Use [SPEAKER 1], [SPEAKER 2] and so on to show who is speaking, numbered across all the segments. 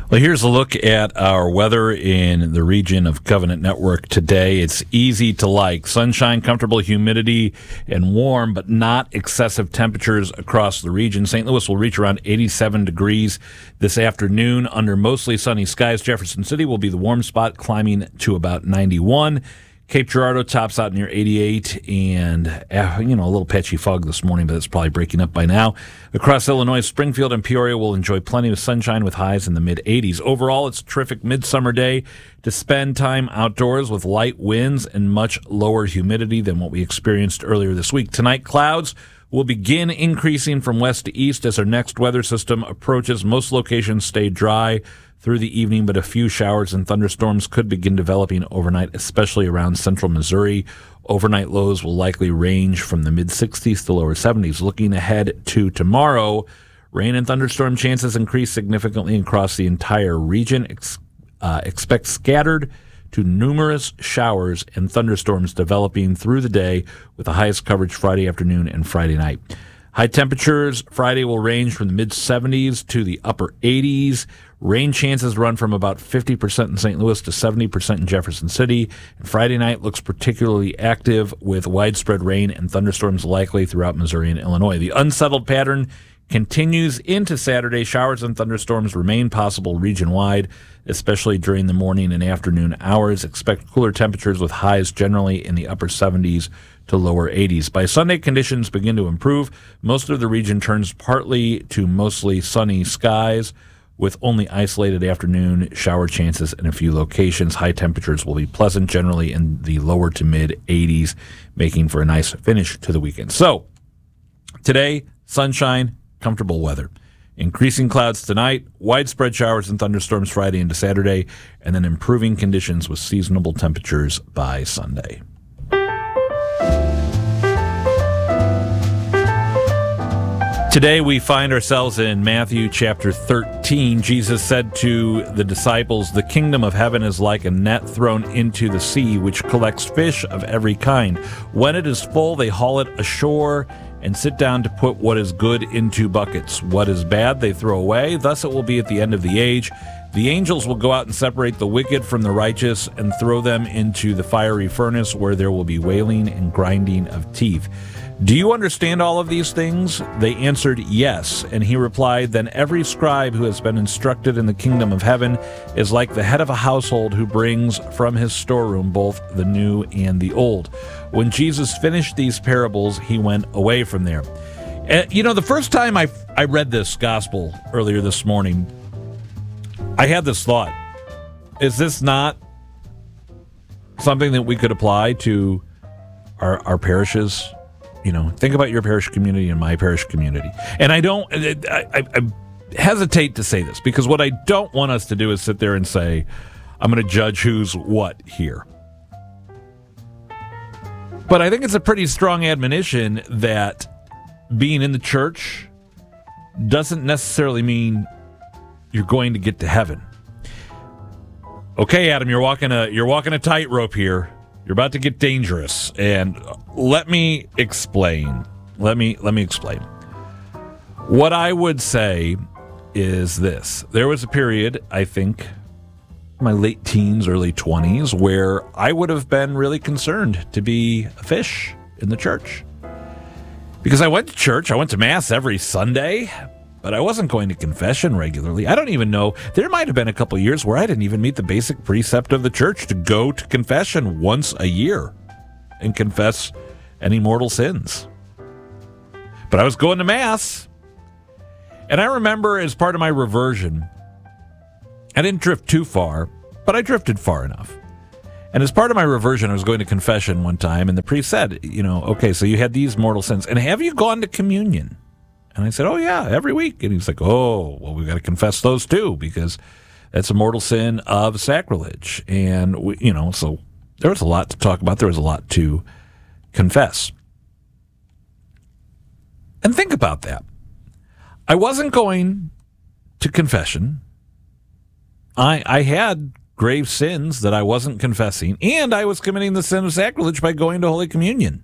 [SPEAKER 1] Well, here's a look at our weather in the region of Covenant Network today. It's easy to like. Sunshine, comfortable humidity, and warm, but not excessive temperatures across the region. St. Louis will reach around 87 degrees this afternoon under mostly sunny skies. Jefferson City will be the warm spot, climbing to about 91. Cape Girardeau tops out near 88, and a little patchy fog this morning, but it's probably breaking up by now. Across Illinois, Springfield and Peoria will enjoy plenty of sunshine with highs in the mid-80s. Overall, it's a terrific midsummer day to spend time outdoors with light winds and much lower humidity than what we experienced earlier this week. Tonight, clouds will begin increasing from west to east as our next weather system approaches. Most locations stay dry through the evening, but a few showers and thunderstorms could begin developing overnight, especially around central Missouri. Overnight lows will likely range from the mid-60s to lower 70s. Looking ahead to tomorrow, rain and thunderstorm chances increase significantly across the entire region. Expect scattered to numerous showers and thunderstorms developing through the day, with the highest coverage Friday afternoon and Friday night. High temperatures Friday will range from the mid-70s to the upper 80s. Rain chances run from about 50% in St. Louis to 70% in Jefferson City. And Friday night looks particularly active, with widespread rain and thunderstorms likely throughout Missouri and Illinois. The unsettled pattern continues into Saturday. Showers and thunderstorms remain possible region-wide, especially during the morning and afternoon hours. Expect cooler temperatures with highs generally in the upper 70s to lower 80s. By Sunday, conditions begin to improve. Most of the region turns partly to mostly sunny skies, with only isolated afternoon shower chances in a few locations. High temperatures will be pleasant, generally in the lower to mid 80s, making for a nice finish to the weekend. So, today, sunshine, comfortable weather. Increasing clouds tonight, widespread showers and thunderstorms Friday into Saturday, and then improving conditions with seasonable temperatures by Sunday. Today we find ourselves in Matthew chapter 13. Jesus said to the disciples, "The kingdom of heaven is like a net thrown into the sea, which collects fish of every kind. When it is full, they haul it ashore and sit down to put what is good into buckets. What is bad, they throw away. Thus it will be at the end of the age. The angels will go out and separate the wicked from the righteous and throw them into the fiery furnace, where there will be wailing and grinding of teeth." "Do you understand all of these things?" They answered, "Yes." And he replied, "Then every scribe who has been instructed in the kingdom of heaven is like the head of a household who brings from his storeroom both the new and the old." When Jesus finished these parables, he went away from there. The first time I read this gospel earlier this morning, I had this thought: is this not something that we could apply to our parishes? Think about your parish community and my parish community. And I hesitate to say this, because what I don't want us to do is sit there and say, I'm going to judge who's what here. But I think it's a pretty strong admonition that being in the church doesn't necessarily mean you're going to get to heaven. Okay, Adam, you're walking a tightrope here. You're about to get dangerous, and let me explain. Let me explain. What I would say is this: there was a period, I think, my late teens, early 20s, where I would have been really concerned to be a fish in the church, because I went to church, I went to Mass every Sunday, but I wasn't going to confession regularly. I don't even know. There might have been a couple of years where I didn't even meet the basic precept of the church to go to confession once a year and confess any mortal sins. But I was going to Mass. And I remember, as part of my reversion, I didn't drift too far, but I drifted far enough. And as part of my reversion, I was going to confession one time, and the priest said, okay, so you had these mortal sins, and have you gone to communion? And I said, oh, yeah, every week. And he's like, oh, well, we've got to confess those too, because that's a mortal sin of sacrilege. And, so there was a lot to talk about. There was a lot to confess. And think about that. I wasn't going to confession. I had grave sins that I wasn't confessing, and I was committing the sin of sacrilege by going to Holy Communion.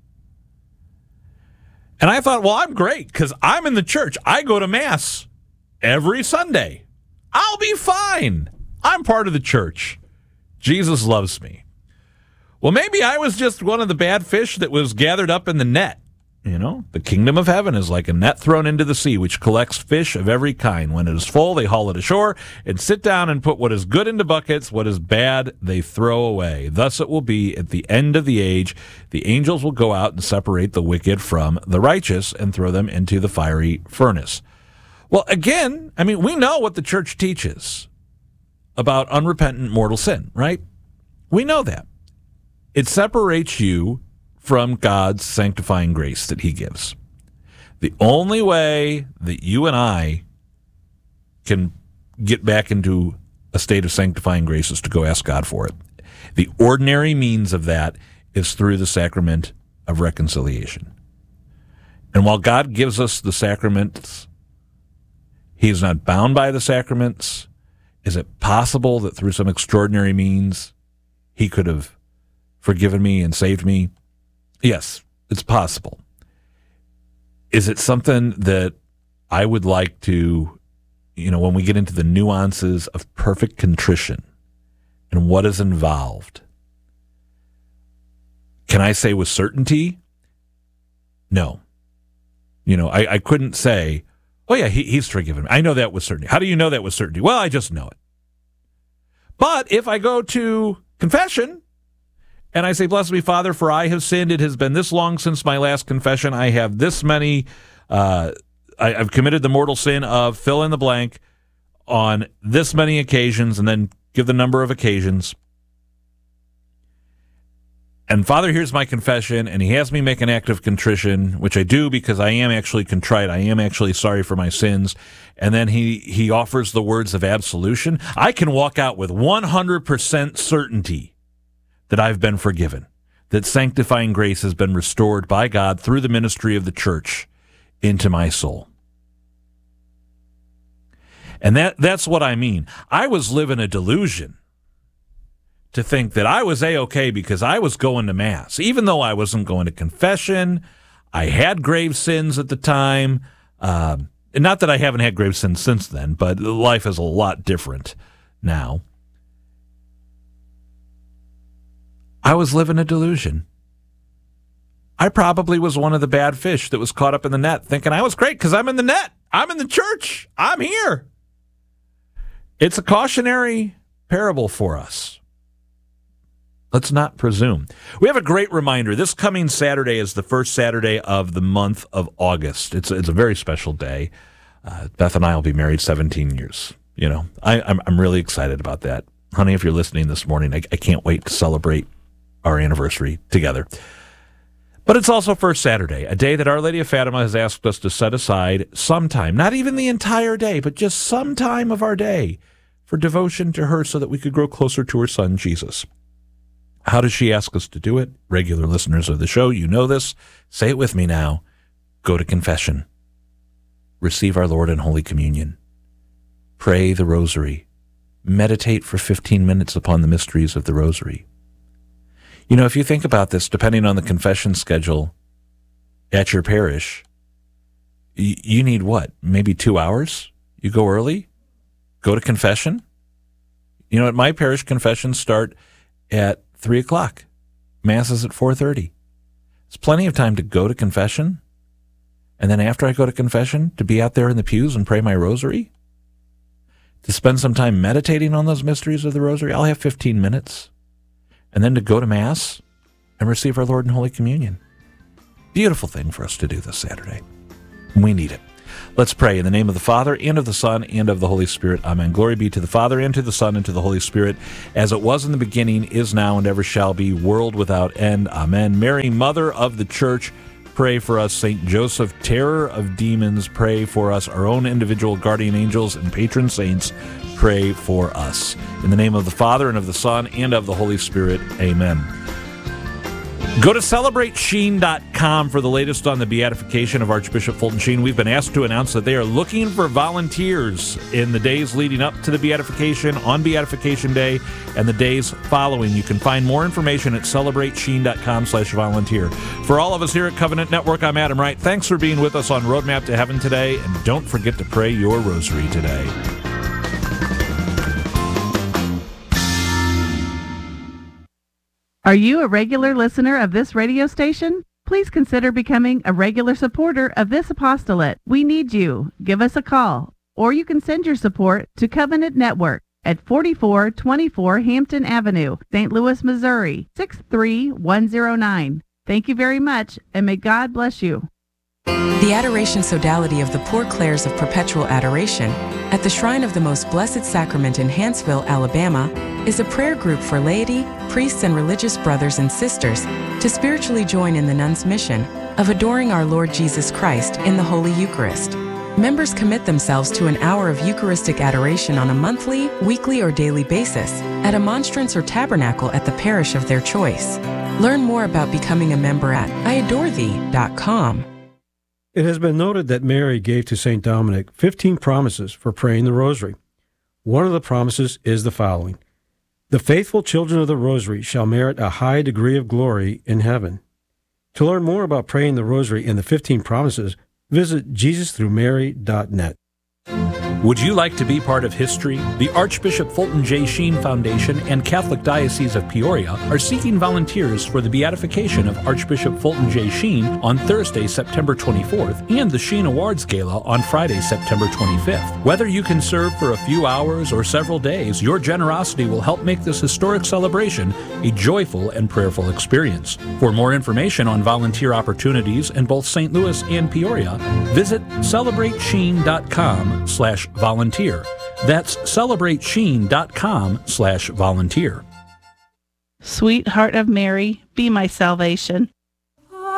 [SPEAKER 1] And I thought, well, I'm great because I'm in the church. I go to Mass every Sunday. I'll be fine. I'm part of the church. Jesus loves me. Well, maybe I was just one of the bad fish that was gathered up in the net. You know, the kingdom of heaven is like a net thrown into the sea, which collects fish of every kind. When it is full, they haul it ashore and sit down and put what is good into buckets, what is bad, they throw away. Thus it will be at the end of the age. The angels will go out and separate the wicked from the righteous and throw them into the fiery furnace. Well, again, I mean, we know what the church teaches about unrepentant mortal sin, right? We know that. It separates you from God's sanctifying grace that he gives. The only way that you and I can get back into a state of sanctifying grace is to go ask God for it. The ordinary means of that is through the sacrament of reconciliation. And while God gives us the sacraments, he is not bound by the sacraments. Is it possible that through some extraordinary means he could have forgiven me and saved me? Yes, it's possible. Is it something that I would like to, when we get into the nuances of perfect contrition and what is involved, can I say with certainty? No. I couldn't say, oh yeah, he's forgiven me. I know that with certainty. How do you know that with certainty? Well, I just know it. But if I go to confession, and I say, blessed be Father, for I have sinned. It has been this long since my last confession. I have this many, I've committed the mortal sin of fill in the blank on this many occasions, and then give the number of occasions. And Father hears my confession, and he has me make an act of contrition, which I do because I am actually contrite. I am actually sorry for my sins. And then he offers the words of absolution. I can walk out with 100% certainty that I've been forgiven, that sanctifying grace has been restored by God through the ministry of the church into my soul. And that's what I mean. I was living a delusion to think that I was A-okay because I was going to Mass, even though I wasn't going to confession. I had grave sins at the time. And not that I haven't had grave sins since then, but life is a lot different now. I was living a delusion. I probably was one of the bad fish that was caught up in the net, thinking I was great because I'm in the net. I'm in the church. I'm here. It's a cautionary parable for us. Let's not presume. We have a great reminder. This coming Saturday is the first Saturday of the month of August. It's a very special day. Beth and I will be married 17 years. I'm really excited about that. Honey, if you're listening this morning, I can't wait to celebrate our anniversary together. But it's also First Saturday, a day that Our Lady of Fatima has asked us to set aside some time, not even the entire day, but just some time of our day for devotion to her so that we could grow closer to her son, Jesus. How does she ask us to do it? Regular listeners of the show, you know this. Say it with me now. Go to confession. Receive our Lord in Holy Communion. Pray the Rosary. Meditate for 15 minutes upon the mysteries of the Rosary. If you think about this, depending on the confession schedule at your parish, you need what? Maybe 2 hours? You go early? Go to confession? At my parish, confessions start at 3 o'clock. Mass is at 4:30. It's plenty of time to go to confession. And then after I go to confession, to be out there in the pews and pray my rosary. To spend some time meditating on those mysteries of the rosary. I'll have 15 minutes. And then to go to Mass and receive our Lord in Holy Communion. Beautiful thing for us to do this Saturday. We need it. Let's pray in the name of the Father, and of the Son, and of the Holy Spirit. Amen. Glory be to the Father, and to the Son, and to the Holy Spirit, as it was in the beginning, is now, and ever shall be, world without end. Amen. Mary, Mother of the Church, pray for us. Saint Joseph, terror of demons, pray for us. Our own individual guardian angels and patron saints, pray for us. In the name of the Father, and of the Son, and of the Holy Spirit. Amen. Go to CelebrateSheen.com for the latest on the beatification of Archbishop Fulton Sheen. We've been asked to announce that they are looking for volunteers in the days leading up to the beatification, on Beatification Day, and the days following. You can find more information at CelebrateSheen.com/volunteer. For all of us here at Covenant Network, I'm Adam Wright. Thanks for being with us on Roadmap to Heaven today, and don't forget to pray your rosary today.
[SPEAKER 2] Are you a regular listener of this radio station? Please consider becoming a regular supporter of this apostolate. We need you. Give us a call, or you can send your support to Covenant Network at 4424 Hampton Avenue, St. Louis, Missouri, 63109. Thank you very much, and may God bless you.
[SPEAKER 3] The Adoration Sodality of the Poor Clares of Perpetual Adoration at the Shrine of the Most Blessed Sacrament in Hanceville, Alabama, is a prayer group for laity, priests, and religious brothers and sisters to spiritually join in the nuns' mission of adoring our Lord Jesus Christ in the Holy Eucharist. Members commit themselves to an hour of Eucharistic adoration on a monthly, weekly, or daily basis at a monstrance or tabernacle at the parish of their choice. Learn more about becoming a member at iadorethee.com.
[SPEAKER 4] It has been noted that Mary gave to St. Dominic 15 promises for praying the Rosary. One of the promises is the following: the faithful children of the Rosary shall merit a high degree of glory in heaven. To learn more about praying the Rosary and the 15 promises, visit JesusThroughMary.net.
[SPEAKER 1] Would you like to be part of history? The Archbishop Fulton J. Sheen Foundation and Catholic Diocese of Peoria are seeking volunteers for the beatification of Archbishop Fulton J. Sheen on Thursday, September 24th, and the Sheen Awards Gala on Friday, September 25th. Whether you can serve for a few hours or several days, your generosity will help make this historic celebration a joyful and prayerful experience. For more information on volunteer opportunities in both St. Louis and Peoria, visit celebratesheen.com/volunteer. That's celebratesheen.com/volunteer.
[SPEAKER 2] Sweet Heart of Mary, be my salvation.